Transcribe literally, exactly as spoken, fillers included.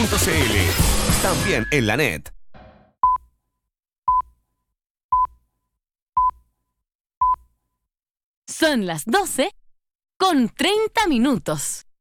punto c l. También en la net. Son las doce con treinta minutos.